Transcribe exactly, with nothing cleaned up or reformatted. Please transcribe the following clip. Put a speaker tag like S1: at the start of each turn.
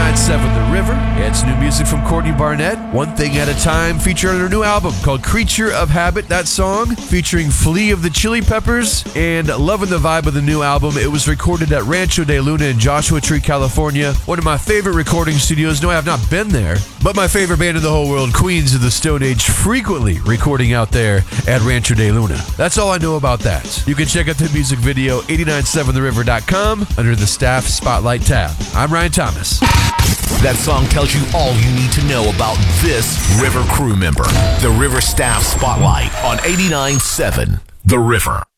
S1: eighty-nine point seven The River. It's new music from Courtney Barnett. One Thing at a Time, featured on her new album called Creature of Habit. That song featuring Flea of the Chili Peppers, and loving the vibe of the new album. It was recorded at Rancho de Luna in Joshua Tree, California. One of my favorite recording studios. No, I have not been there, but my favorite band in the whole world, Queens of the Stone Age, frequently recording out there at Rancho de Luna. That's all I know about that. You can check out the music video, eighty-nine point seven the river dot com, under the Staff Spotlight tab. I'm Ryan Thomas.
S2: That song tells you all you need to know about this River crew member. The River Staff Spotlight on eighty-nine point seven The River.